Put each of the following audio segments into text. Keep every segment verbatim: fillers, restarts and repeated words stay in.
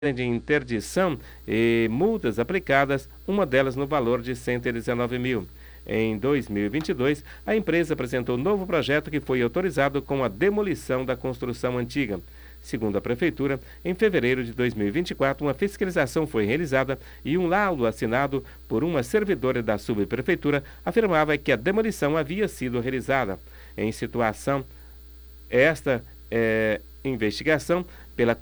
de interdição e multas aplicadas, uma delas no valor de cento e dezenove mil. Em dois mil e vinte e dois, a empresa apresentou um novo projeto que foi autorizado com a demolição da construção antiga. Segundo a Prefeitura, em fevereiro de dois mil e vinte e quatro, uma fiscalização foi realizada e um laudo assinado por uma servidora da subprefeitura afirmava que a demolição havia sido realizada. Em situação, esta é, investigação pela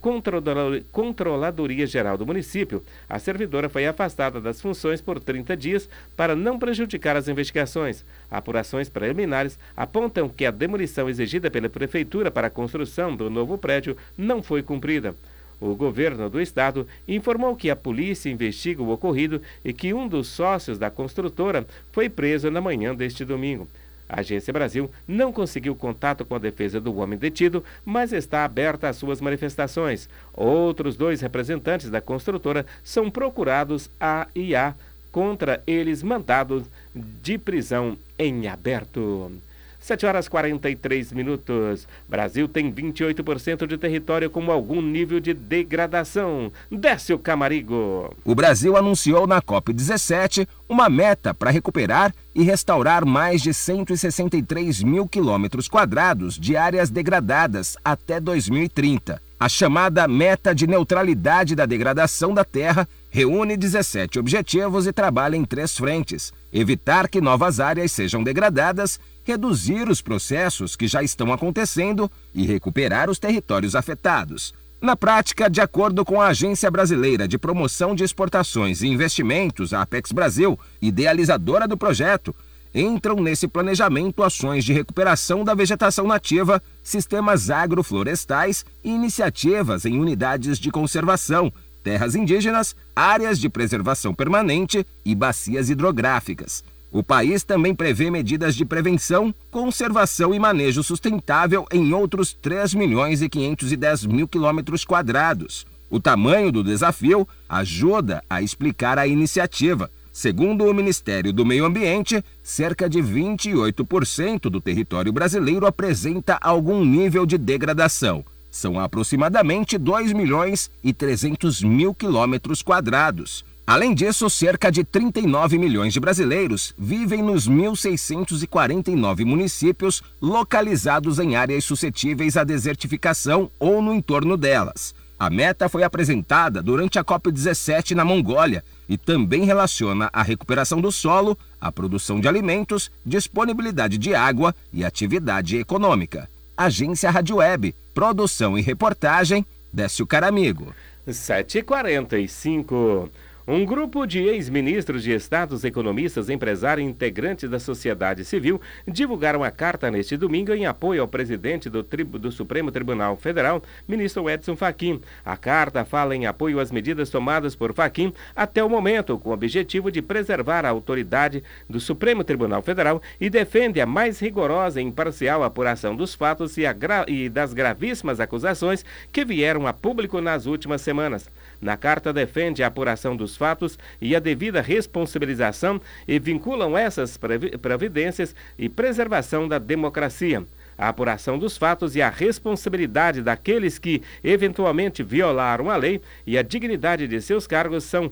Controladoria Geral do município, a servidora foi afastada das funções por trinta dias para não prejudicar as investigações. Apurações preliminares apontam que a demolição exigida pela Prefeitura para a construção do novo prédio não foi cumprida. O governo do estado informou que a polícia investiga o ocorrido e que um dos sócios da construtora foi preso na manhã deste domingo. A Agência Brasil não conseguiu contato com a defesa do homem detido, mas está aberta às suas manifestações. Outros dois representantes da construtora são procurados a e há contra eles mandados de prisão em aberto. sete horas e quarenta e três minutos. Brasil tem vinte e oito por cento de território com algum nível de degradação. Décio Camarigo. O Brasil anunciou na COP dezessete uma meta para recuperar e restaurar mais de cento e sessenta e três mil quilômetros quadrados de áreas degradadas até dois mil e trinta. A chamada meta de neutralidade da degradação da terra reúne dezessete objetivos e trabalha em três frentes: evitar que novas áreas sejam degradadas, reduzir os processos que já estão acontecendo e recuperar os territórios afetados. Na prática, de acordo com a Agência Brasileira de Promoção de Exportações e Investimentos, a Apex Brasil, idealizadora do projeto, entram nesse planejamento ações de recuperação da vegetação nativa, sistemas agroflorestais e iniciativas em unidades de conservação, terras indígenas, áreas de preservação permanente e bacias hidrográficas. O país também prevê medidas de prevenção, conservação e manejo sustentável em outros três milhões e quinhentos e dez mil quilômetros quadrados. O tamanho do desafio ajuda a explicar a iniciativa. Segundo o Ministério do Meio Ambiente, cerca de vinte e oito por cento do território brasileiro apresenta algum nível de degradação. São aproximadamente dois milhões e trezentos mil quilômetros quadrados. Além disso, cerca de trinta e nove milhões de brasileiros vivem nos mil seiscentos e quarenta e nove municípios localizados em áreas suscetíveis à desertificação ou no entorno delas. A meta foi apresentada durante a COP dezessete na Mongólia e também relaciona a recuperação do solo, a produção de alimentos, disponibilidade de água e atividade econômica. Agência Rádio Web, produção e reportagem, Décio Caramigo. sete e quarenta e cinco. Um grupo de ex-ministros de Estados, economistas, empresários e integrantes da sociedade civil divulgaram a carta neste domingo em apoio ao presidente do, Tribu, do Supremo Tribunal Federal, ministro Edson Fachin. A carta fala em apoio às medidas tomadas por Fachin até o momento, com o objetivo de preservar a autoridade do Supremo Tribunal Federal e defende a mais rigorosa e imparcial apuração dos fatos e, a gra... e das gravíssimas acusações que vieram a público nas últimas semanas. Na carta defende a apuração dos fatos e a devida responsabilização e vinculam essas providências e preservação da democracia. A apuração dos fatos e a responsabilidade daqueles que eventualmente violaram a lei e a dignidade de seus cargos são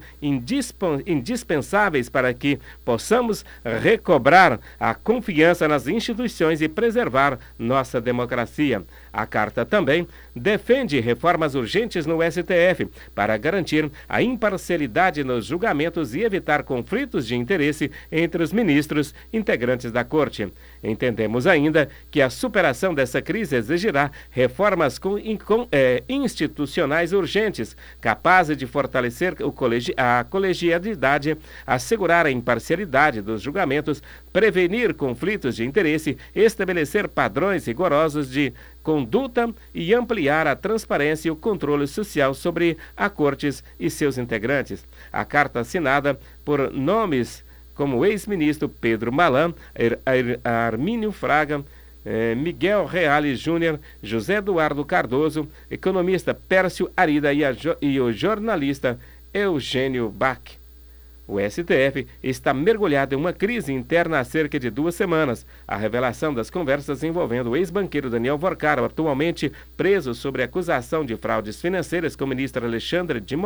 indispensáveis para que possamos recobrar a confiança nas instituições e preservar nossa democracia. A carta também defende reformas urgentes no S T F para garantir a imparcialidade nos julgamentos e evitar conflitos de interesse entre os ministros integrantes da Corte. Entendemos ainda que a superação dessa crise exigirá reformas com, com, é, institucionais urgentes, capazes de fortalecer o colegi a colegialidade, assegurar a imparcialidade dos julgamentos, prevenir conflitos de interesse, estabelecer padrões rigorosos de conduta e ampliar a transparência e o controle social sobre a Cortes e seus integrantes. A carta assinada por nomes como o ex-ministro Pedro Malan, Armínio Fraga, eh, Miguel Reale Júnior, José Eduardo Cardoso, economista Pércio Arida e, a, e o jornalista Eugênio Bach. O S T F está mergulhado em uma crise interna há cerca de duas semanas. A revelação das conversas envolvendo o ex-banqueiro Daniel Vorcaro, atualmente preso sobre acusação de fraudes financeiras com o ministro Alexandre de